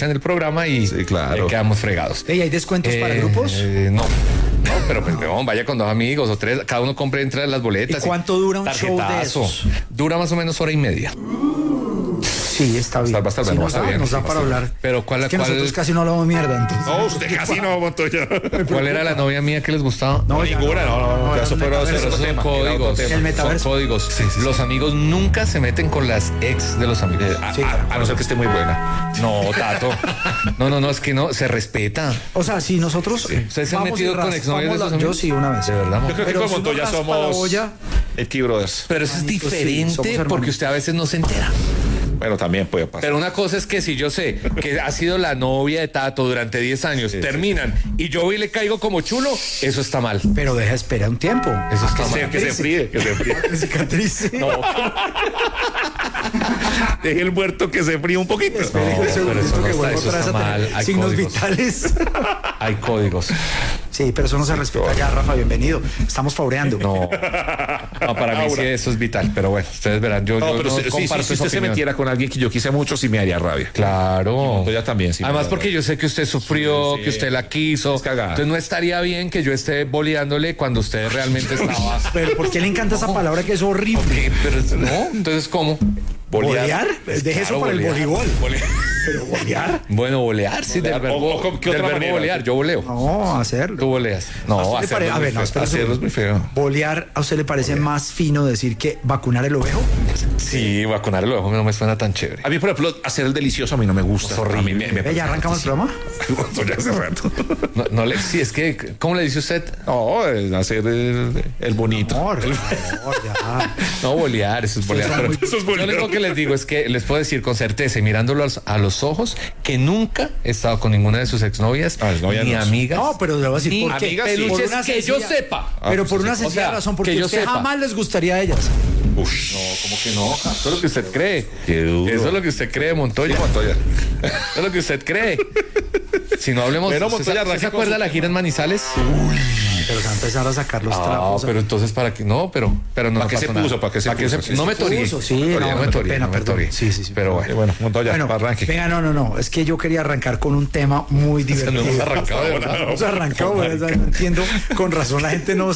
escuchan el programa y Sí, claro. quedamos fregados. ¿Y hay descuentos para grupos? No. No, pero pues, weón, vaya con 2 amigos o 3, cada uno compre entre las boletas. ¿Y cuánto dura un show de tarjetazo. esos? Dura más o menos 1:30. Sí, está bien. Va a estar Sí, bien, nos va a estar da, bien, nos da sí, para va a estar hablar. Pero ¿cuál Es que nosotros casi no hablamos mierda, entonces. No, usted casi no, Montoya. ¿Cuál era la novia mía que les gustaba? No, ya Ninguna, no, era eso un fue metaverso. otro Son tema, códigos. era otro tema. El metaverso. Son códigos. Los amigos nunca se meten con las ex de los amigos. A no ser que esté muy buena. No, Tato. No, es que no, se respeta. O sea, si nosotros. ¿Ustedes se han vamos y metido con exnovias de sus Yo amigos? sí, una vez. De verdad, Yo creo que Pero con si uno Montoya raspa la somos olla, el Key Brothers. Pero eso es Manito, sí, diferente somos hermanos. porque usted a veces no se entera. Bueno, también puede pasar. Pero una cosa es que si yo sé que ha sido la novia de Tato durante 10 años, terminan y yo voy y le caigo como chulo, eso está mal. pero deja espera un tiempo. Eso está Sí, mal. que se fríe, que se fríe. Que cicatrice. No, Deje el muerto que se fríe un poquito. Espere No, un segundito pero eso no que está- vuelva eso otra vez está a tener mal, hay signos códigos. vitales. hay códigos. Sí, pero eso no se respeta ya, Rafa, bienvenido. Estamos faureando. No, para mí sí eso es vital, pero bueno, ustedes verán, yo No, pero no sí, comparto si esa usted se opinión. metiera con alguien que yo quise mucho, sí me haría rabia. Claro. Montoya también, sí. Además me porque haría yo sé que usted sufrió, Sí. que usted la quiso. Es cagada. Entonces no estaría bien que yo esté boleándole cuando usted realmente estaba. Pero ¿por qué le encanta esa palabra que es horrible? Pero no, entonces ¿cómo? ¿Bolear? Deje eso para el voleibol. Bolear. Pero bolear. Bueno, bolear, sí, del verbo, o ¿qué del otra verbo manera? bolear, yo boleo. No, hacerlo. Tú boleas. No, ¿A usted le hacerlo pare- es a muy ver, no, feo. espera un Hacerlo es muy feo. ¿Bolear a usted le parece más fino decir que vacunar el ovejo? Sí, vacunar el ojo no me suena tan chévere. A mí, por ejemplo, hacer el delicioso a mí no me gusta. Es horrible. A mí me ¿Ya arrancamos el programa? Montoya hace rato. Sí, es que, ¿cómo le dice usted? No, hacer el bonito. Amor, ya. No, bolear, eso es bolear. son Pero muy- eso es yo bolear. lo único que les digo es que les puedo decir con certeza y mirándolo a los ojos que nunca he estado con ninguna de sus exnovias, exnovias ni no. amigas. No, pero le voy a decir ni por qué. amigas, sí. Por peluches una que yo sencilla- sepa. Pero por una O sencilla sea, razón, porque que yo usted sepa. jamás les gustaría a ellas. Ush. No, como que no. Eso es lo que usted cree. Qué duro. Eso es lo que usted cree, Montoya. Montoya. Eso es lo que usted cree. Si no hablemos, Bueno, ¿usted Montoya, se arranque acuerda con la gira en Manizales? Pero se va a empezar a sacar los No, trapos. pero entonces para qué, no, pero no. ¿Para qué se pasó nada. puso? ¿Para qué se puso? Sí, no sí, me toreé. Sí, No no, me qué toreé, pena, no me perdón. toreé. Sí, sí, sí. Pero bueno. Bueno, Montoya, Bueno, arranque. venga, no. Es que yo quería arrancar con un tema muy divertido. No hemos arrancado, de verdad. No hemos arrancado, ¿verdad? No entiendo. Con razón la gente no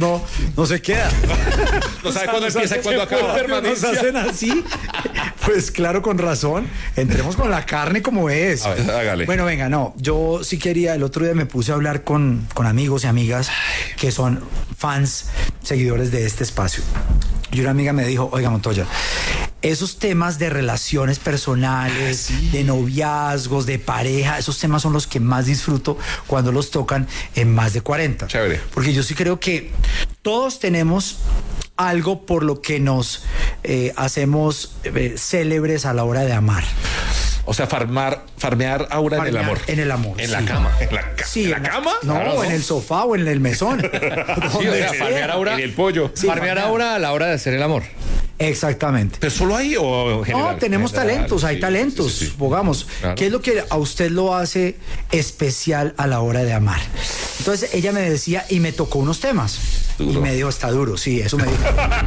se queda. No sabe cuándo empieza y cuándo acaba. Nos hacen así. Pues claro, con razón. Entremos con la carne como es. A ver, hágale. Bueno, venga, no. Yo sí quería, el otro día me puse a hablar con amigos y amigas que son fans, seguidores de este espacio. Y una amiga me dijo, oiga, Montoya, esos temas de relaciones personales, de noviazgos, de pareja, esos temas son los que más disfruto cuando los tocan en más de 40. Chévere. Porque yo sí creo que todos tenemos algo por lo que nos hacemos célebres a la hora de amar. O sea, farmear aura en el amor. En el amor. En la sí. cama. Sí, ¿En la cama? No, Claro, en el sofá o en el mesón. Sí, o sea, farmear ahora. En el pollo. Sí, farmear ahora a la hora de hacer el amor. Exactamente. ¿Pero solo ahí o en general? No, tenemos General, talentos, hay sí, talentos, sí, sí. pongamos. Claro. ¿Qué es lo que a usted lo hace especial a la hora de amar? Entonces ella me decía, y me tocó unos temas. Duro. Y me dijo, está duro, sí, eso me dijo.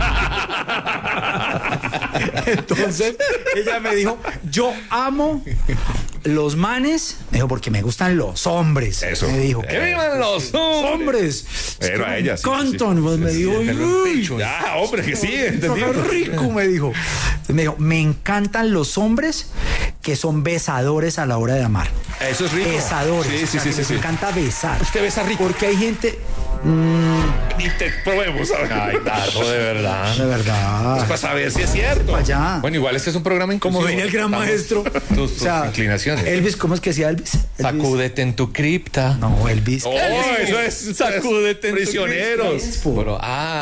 Entonces ella me dijo, yo amo los manes, me dijo, porque me gustan los hombres. Eso. Me dijo, ¡Que vivan los hombres! Pero Es que a me ella, sí, encantan. sí, Pues me dijo, "Uy, Ya, hombre, que sí, entendí. qué rico", me dijo. Entonces me dijo, me encantan los hombres que son besadores a la hora de amar. Eso es rico. Besadores. Sí, o sí, sea, sí, que sí, les sí. encanta besar. Usted besa rico. Porque hay gente, Y te probemos. A ver. Ay, Tato, de verdad. de verdad, Para saber si es cierto. allá. Bueno, igual este es un programa inclusivo. Como venía el gran Estamos- maestro. Tus inclinaciones. Elvis, ¿cómo es que decía Elvis? Sacúdete en tu cripta. No, Elvis. Oh, eso es. Sacúdete en tu Prisioneros. Crespo. Pero,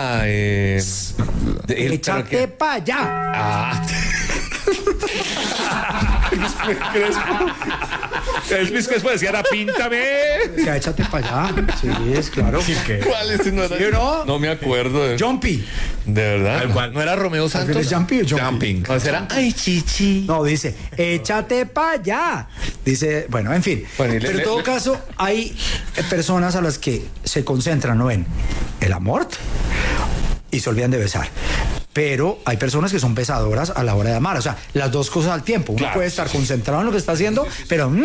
Échate pa' allá. Ah, Elvis Crespo decía, "Ahora píntame". O sea, échate pa' allá. Sí, es claro. ¿cuál es? No, era- ¿Sí o no? no me acuerdo. De Jumpy. verdad. ¿No era Romeo ¿Es Santos? Jumpy o Jumpy? Jumping. No, será. Ay, chichi. No, dice, échate pa' allá. Dice, bueno, en fin. Bueno, y Pero en todo caso, hay personas a las que se concentran, ¿no? En el amor y se olvidan de besar. Pero hay personas que son besadoras a la hora de amar. O sea, las dos cosas al tiempo. Uno Claro, puede estar concentrado en lo que está haciendo, pero